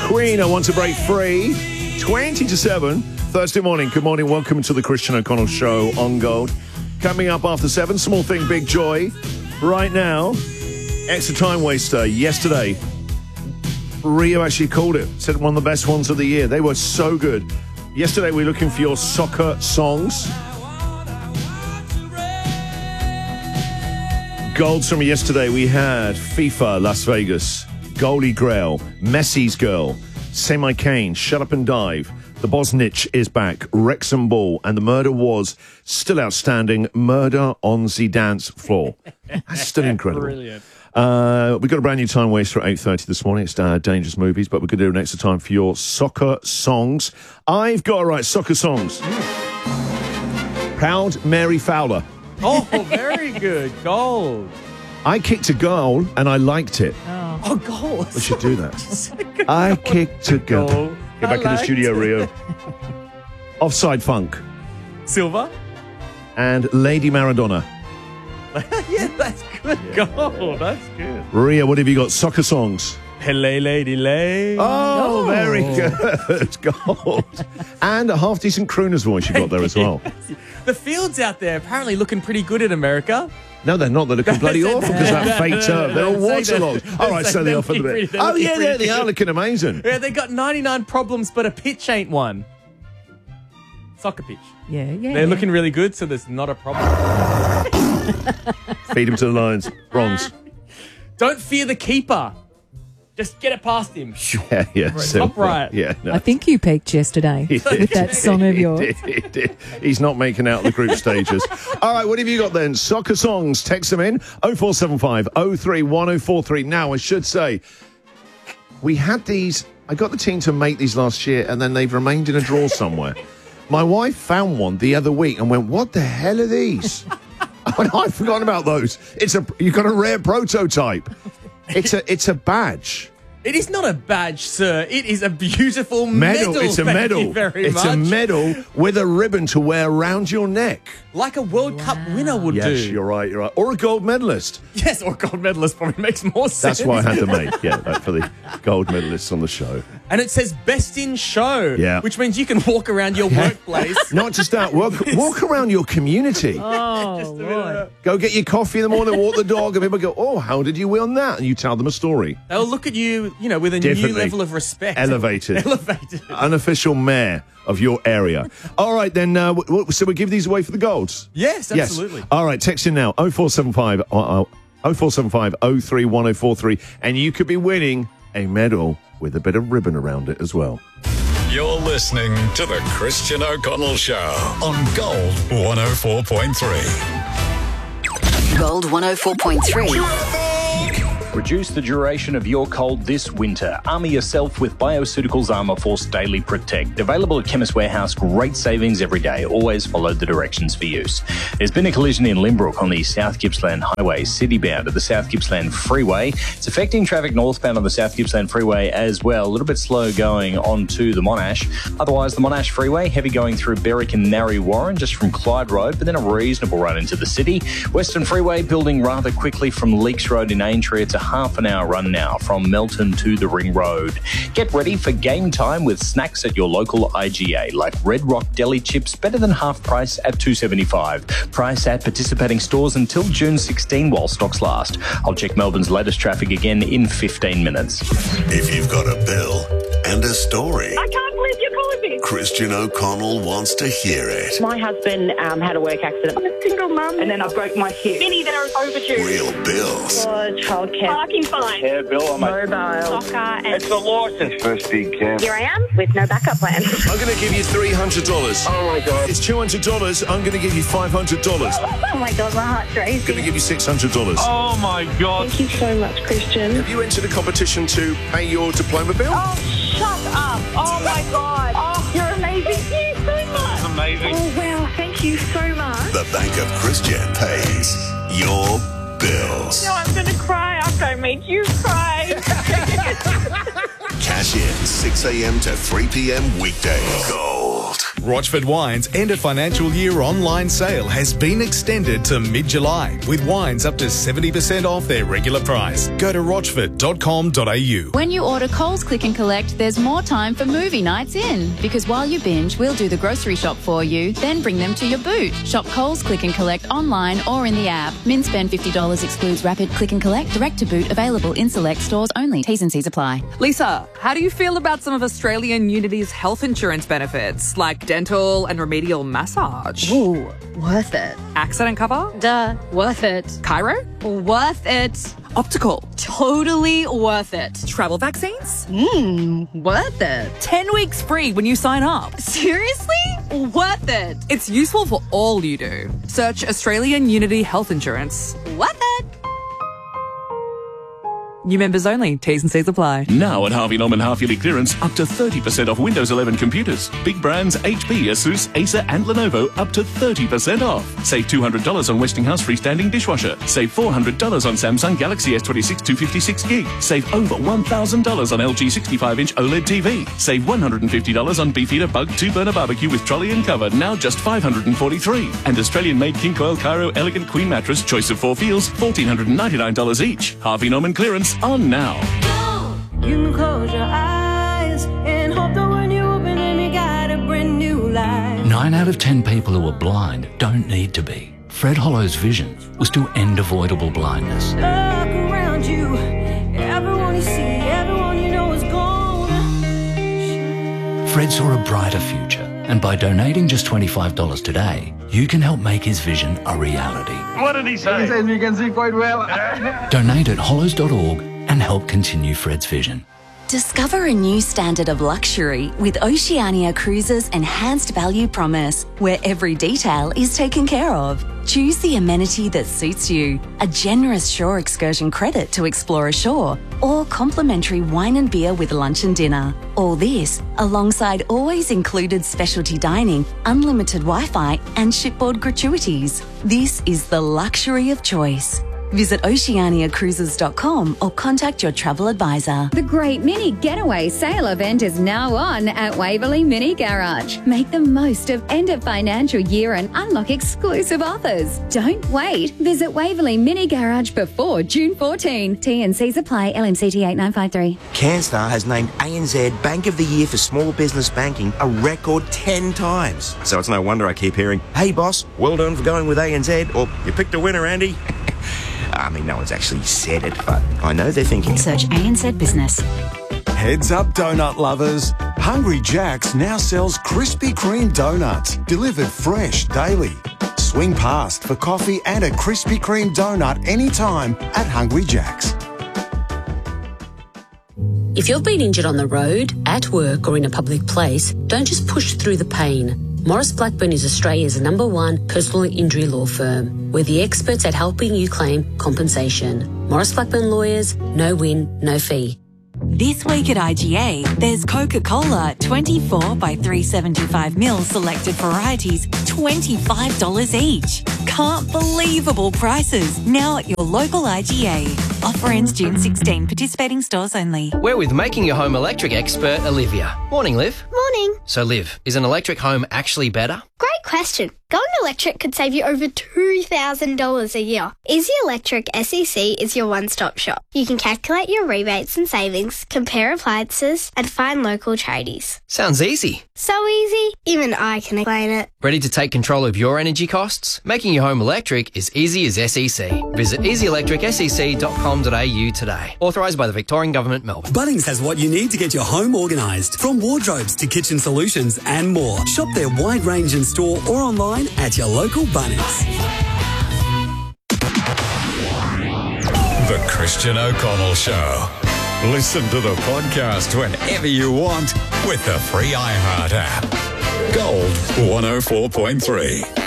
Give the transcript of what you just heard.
Queen, I Want to Break Free. 20 to 7, Thursday morning. Good morning. Welcome to the Christian O'Connell Show on Gold. Coming up after 7, Small Thing, Big Joy. Right now, Extra Time Waster. Yesterday, Rio actually called it. Said one of the best ones of the year. They were so good. Yesterday, we were looking for your soccer songs. Golds from yesterday, we had FIFA Las Vegas, Goalie Grail, Messi's Girl, Semi Kane, Shut Up and Dive, The Bosnich is back, Wrexham Ball, and the murder was still outstanding, Murder on the Dance Floor. That's still incredible. Brilliant. We've got a brand new time waster at 8:30 this morning. It's Dangerous Movies, but we're going to do an extra time for your soccer songs. I've got to write soccer songs. Proud Mary Fowler. Oh, very good. Gold. I kicked a goal and I liked it. Oh, gold. We should do that. I kicked a goal. Get back in the studio, Rio. Offside Funk. Silver. And Lady Maradona. Yeah, that's good. Yeah. Gold. That's good. Rio, what have you got? Soccer songs. Hello, lady, lay. Oh, very good. Gold. And a half-decent crooner's voice you got there as well. The fields out there apparently looking pretty good in America. No, they're not. They're looking bloody awful because that fake turf. They're all waterlogged. All right, so they're off a little bit. Oh, yeah, there they are looking amazing. Yeah, they got 99 problems, but a pitch ain't one. Soccer pitch. Yeah. They're looking really good, so there's not a problem. Feed him to the lions. Bronze. Don't fear the keeper. Just get it past him. Yeah. Top right. Yeah. No. I think you peaked yesterday with that song of yours. He did. He's not making out the group stages. All right, what have you got then? Soccer songs. Text them in. 0475 03 1043. Now, I should say, we had these. I got the team to make these last year, and then they've remained in a drawer somewhere. My wife found one the other week and went, "What the hell are these?" I'd forgotten about those. You've got a rare prototype. It's a badge. It is not a badge, sir. It is a beautiful medal. It's a medal. Thank you very much. It's a medal with a ribbon to wear around your neck. Like a World Cup winner would do. Yes, you're right. Or a gold medalist. Yes, or a gold medalist probably makes more sense. That's why I had to make, for the gold medalists on the show. And it says best in show, which means you can walk around your workplace. Not just that, walk around your community. Oh, Lord. Go get your coffee in the morning, walk the dog, and people go, "Oh, how did you win that?" And you tell them a story. They'll look at you, with a new level of respect. Elevated. Unofficial mayor of your area. All right, then, so we give these away for the golds? Yes, absolutely. Yes. All right, text in now, 0475 03 1043, and you could be winning a medal with a bit of ribbon around it as well. You're listening to the Christian O'Connell Show on Gold 104.3. Gold 104.3. Reduce the duration of your cold this winter. Armour yourself with Bioceuticals Armour Force Daily Protect. Available at Chemist Warehouse. Great savings every day. Always follow the directions for use. There's been a collision in Limbrook on the South Gippsland Highway, citybound at the South Gippsland Freeway. It's affecting traffic northbound on the South Gippsland Freeway as well. A little bit slow going onto the Monash. Otherwise, the Monash Freeway, heavy going through Berwick and Narre Warren, just from Clyde Road, but then a reasonable run into the city. Western Freeway building rather quickly from Leaks Road in Aintree. It's a half an hour run now from Melton to the Ring Road. Get ready for game time with snacks at your local IGA, like Red Rock Deli chips, better than half price at $2.75. Price at participating stores until June 16 while stocks last. I'll check Melbourne's latest traffic again in 15 minutes. If you've got a bill and a story, I can't believe you're calling me. Christian O'Connell wants to hear it. My husband had a work accident. I'm a single mum. And then I broke my hip. Many that are overdue. Real bills. Childcare. Parking fine. Care bill. Mobile. Soccer. And It's the license. First big camp. here I am with no backup plan. I'm going to give you $300. Oh my God. It's $200. I'm going to give you $500. Oh my God, my heart's I'm going to racing. give you $600. Oh my God. Thank you so much, Christian. Have you entered a competition to pay your diploma bill? Oh, shut up. Oh my God. Oh, you're amazing. Thank you so much. Amazing. Oh wow, thank you so much. The Bank of Christian pays your bills. No, I'm going to cry after I make you cry. Cash in 6 a.m. to 3 p.m. weekdays. Gold Rochford Wine's end of financial year online sale has been extended to mid-July, with wines up to 70% off their regular price. Go to rochford.com.au. When you order Coles Click and Collect, there's more time for movie nights in. Because while you binge, we'll do the grocery shop for you, then bring them to your boot. Shop Coles Click and Collect online or in the app. Min spend $50 excludes rapid click and collect, direct to boot, available in select stores only. T's and C's apply. Lisa, how do you feel about some of Australian Unity's health insurance benefits, like dental and remedial massage? Ooh, worth it. Accident cover? Duh, worth it. Chiro? Worth it. Optical? Totally worth it. Travel vaccines? Worth it. 10 weeks free when you sign up. Seriously? Worth it. It's useful for all you do. Search Australian Unity Health Insurance. Worth it. New members only. T's and C's apply. Now at Harvey Norman half-yearly clearance, up to 30% off Windows 11 computers. Big brands HP, Asus, Acer and Lenovo up to 30% off. Save $200 on Westinghouse freestanding dishwasher. Save $400 on Samsung Galaxy S26 256 gig. Save over $1,000 on LG 65-inch OLED TV. Save $150 on Beefeater Bug 2-burner barbecue with trolley and cover, now just $543. And Australian-made King Coil Cairo Elegant Queen Mattress, choice of 4 feels, $1,499 each. Harvey Norman clearance on now. You can close your eyes and hope that when you open them you got a brand new life. 9 out of 10 people who are blind don't need to be. Fred Hollow's vision was to end avoidable blindness. Look around you, everyone you see, everyone you know is gone. Fred saw a brighter future, and by donating just $25 today, you can help make his vision a reality. What did he say? He says you can see quite well. Donate at hollows.org and help continue Fred's vision. Discover a new standard of luxury with Oceania Cruises' enhanced value promise, where every detail is taken care of. Choose the amenity that suits you, a generous shore excursion credit to explore ashore, or complimentary wine and beer with lunch and dinner. All this alongside always included specialty dining, unlimited Wi-Fi and shipboard gratuities. This is the luxury of choice. Visit oceaniacruises.com or contact your travel advisor. The Great Mini Getaway Sale event is now on at Waverley Mini Garage. Make the most of end of financial year and unlock exclusive offers. Don't wait. Visit Waverley Mini Garage before June 14. T&Cs apply. LMCT 8953. CanStar has named ANZ Bank of the Year for Small Business Banking a record 10 times. So it's no wonder I keep hearing, "Hey boss, well done for going with ANZ," or "You picked a winner, Andy." I mean, no one's actually said it, but I know they're thinking. Search ANZ Business. Heads up, donut lovers. Hungry Jack's now sells Krispy Kreme donuts, delivered fresh daily. Swing past for coffee and a Krispy Kreme donut anytime at Hungry Jack's. If you've been injured on the road, at work or in a public place, don't just push through the pain. Morris Blackburn is Australia's #1 personal injury law firm. We're the experts at helping you claim compensation. Morris Blackburn Lawyers, no win, no fee. This week at IGA, there's Coca-Cola 24 by 375 ml selected varieties, $25 each. Can't believable prices. Now at your local IGA. Offer ends June 16. Participating stores only. We're with Making Your Home Electric expert Olivia. Morning, Liv. Morning. So, Liv, is an electric home actually better? Great question. Going electric could save you over $2,000 a year. Easy Electric SEC is your one-stop shop. You can calculate your rebates and savings, compare appliances, and find local tradies. Sounds easy. So easy, even I can explain it. Ready to take control of your energy costs? Making your home electric is easy as SEC. Visit easyelectricsec.com.au today. Authorised by the Victorian Government, Melbourne. Bunnings has what you need to get your home organised. From wardrobes to kitchen solutions and more. Shop their wide range in store or online at your local Bunnings. The Christian O'Connell Show. Listen to the podcast whenever you want with the free iHeart app. Gold 104.3.